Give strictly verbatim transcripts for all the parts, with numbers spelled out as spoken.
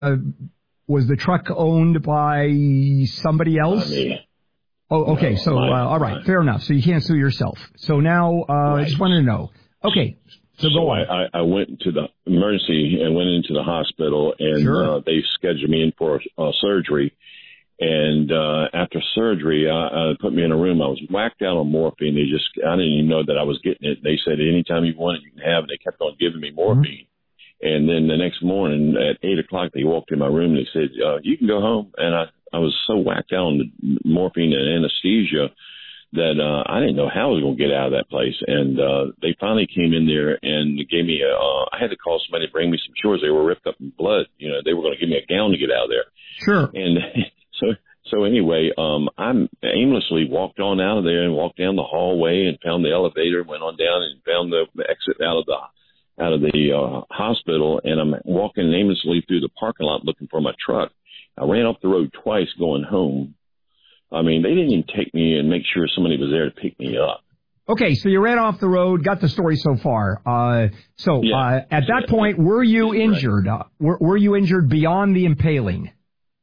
uh, was the truck owned by somebody else? Not me. Oh, okay. No, so, my, uh, all right. my. Fair enough. So you can't sue yourself. So now, uh, Right. I just wanted to know. Okay. So, so go I, on. I, I went to the emergency and went into the hospital, and Sure. uh, they scheduled me in for uh, surgery. And uh, after surgery, uh, uh, put me in a room. I was whacked out on morphine. They just, I didn't even know that I was getting it. They said, anytime you want it, you can have it. They kept on giving me morphine. Mm-hmm. And then the next morning at eight o'clock, they walked in my room. And they said, uh, you can go home. And I, I was so whacked out on the morphine and anesthesia that uh, I didn't know how I was going to get out of that place. And uh, they finally came in there and gave me a, uh, I had to call somebody to bring me some shorts. They were ripped up in blood. You know, they were going to give me a gown to get out of there. Sure. And so, so anyway, um, I aimlessly walked on out of there and walked down the hallway and found the elevator, went on down and found the exit out of the, out of the uh, hospital. And I'm walking aimlessly through the parking lot looking for my truck. I ran off the road twice going home. I mean, they didn't even take me and make sure somebody was there to pick me up. Okay, so you ran off the road, got the story so far. Uh, so Yeah. uh, at that Yeah. point, were you Right. injured? Uh, were, were you injured beyond the impaling?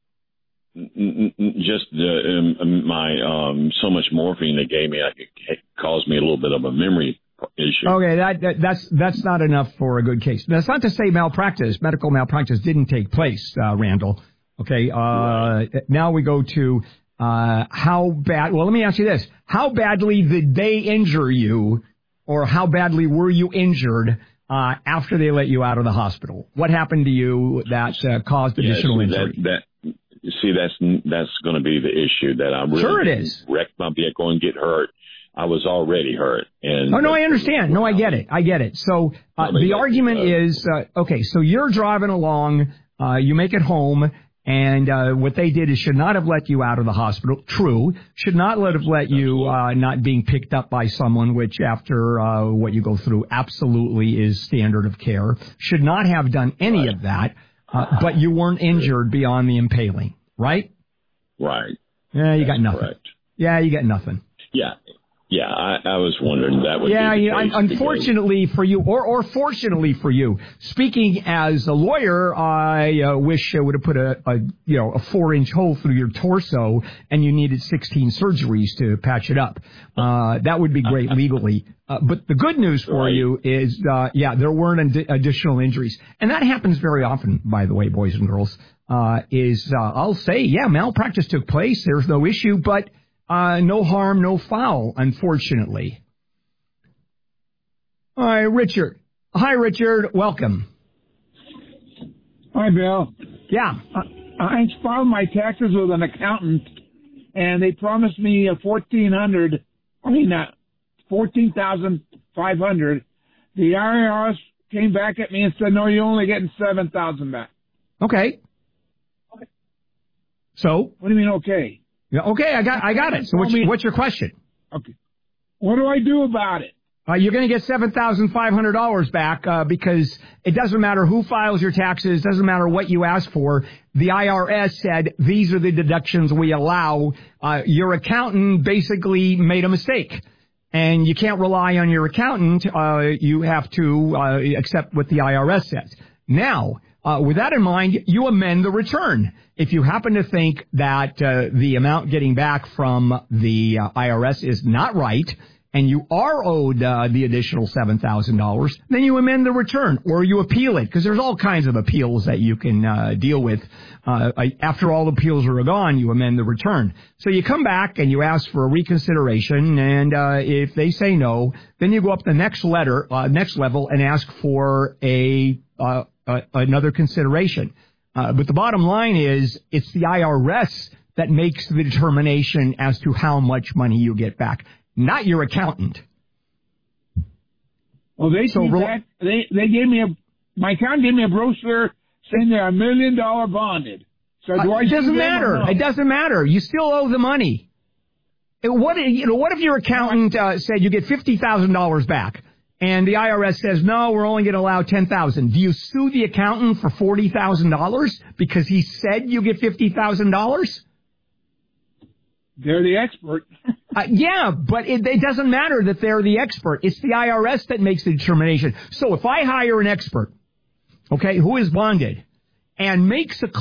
N- n- Just uh, um, my um, so much morphine they gave me, I could, it caused me a little bit of a memory issue. Okay, that, that that's that's not enough for a good case. That's not to say malpractice, medical malpractice didn't take place, uh, Randall. Okay, uh, Right. now we go to uh, how bad. Well, let me ask you this: how badly did they injure you, or how badly were you injured uh, after they let you out of the hospital? What happened to you that uh, caused additional yeah, see, injury? That, that, see, that's that's going to be the issue that I really Sure it is. wrecked my vehicle and get hurt. I was already hurt. And oh, no, I understand. No, I get it. I get it. So uh, I mean, the that, argument uh, is, uh, okay, so you're driving along, uh, you make it home, and uh, what they did is should not have let you out of the hospital. True. Should not let have let you uh, not being picked up by someone, which after uh, what you go through absolutely is standard of care. Should not have done any Right. of that, uh, but you weren't injured beyond the impaling, right? Right. Yeah, you That's got nothing. correct. Yeah, you got nothing. Yeah. Yeah, I, I was wondering that would yeah, be the yeah. case Unfortunately for you, or or fortunately for you, speaking as a lawyer, I uh, wish I would have put a, a you know a four inch hole through your torso, and you needed sixteen surgeries to patch it up. Uh, that would be great legally. Uh, but the good news for Right. you is, uh, yeah, there weren't ad- additional injuries, and that happens very often, by the way, boys and girls. Uh, is uh, I'll say, yeah, malpractice took place. There's no issue, but. Uh, no harm, no foul, unfortunately. All right, Richard. Hi, Richard. Welcome. Hi, Bill. Yeah. Uh, I filed my taxes with an accountant, and they promised me a fourteen hundred. I mean, uh, fourteen thousand five hundred. The I R S came back at me and said, "No, you're only getting seven thousand back." Okay. So. What do you mean, okay? Yeah, okay, I got, I got it. So what's, what's your question? Okay. What do I do about it? Uh, you're going to get seven thousand five hundred dollars back uh, because it doesn't matter who files your taxes, doesn't matter what you ask for. The I R S said these are the deductions we allow. Uh, your accountant basically made a mistake, and you can't rely on your accountant. Uh, you have to uh, accept what the I R S says. Now, uh, with that in mind, you amend the return. If you happen to think that uh, the amount getting back from the uh, I R S is not right, and you are owed uh, the additional seven thousand dollars, then you amend the return or you appeal it, because there's all kinds of appeals that you can uh, deal with. Uh, after all the appeals are gone, you amend the return. So you come back and you ask for a reconsideration, and uh, if they say no, then you go up the next letter, uh, next level, and ask for a uh, uh, another consideration. Uh, but the bottom line is it's the I R S that makes the determination as to how much money you get back, not your accountant. Well, they so see ro- that. They they gave me a my accountant gave me a brochure saying they're a million dollar bonded. So do uh, I? It doesn't sue them matter. or no? It doesn't matter. You still owe the money. It, what you know? What if your accountant uh, said you get fifty thousand dollars back? And the I R S says, no, we're only going to allow ten thousand dollars. Do you sue the accountant for forty thousand dollars because he said you get fifty thousand dollars? They're the expert. uh, yeah, but it, it doesn't matter that they're the expert. It's the I R S that makes the determination. So if I hire an expert, okay, who is bonded, and makes a